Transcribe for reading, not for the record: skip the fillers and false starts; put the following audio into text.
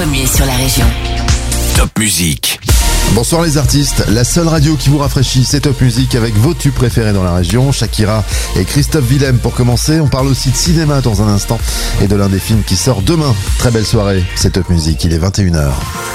premier sur la région. Top Musique. Bonsoir les artistes, la seule radio qui vous rafraîchit, c'est Top Musique avec vos tubes préférés dans la région, Shakira et Christophe Willem pour commencer. On parle aussi de cinéma dans un instant et de l'un des films qui sort demain. Très belle soirée, c'est Top Musique, il est 21h.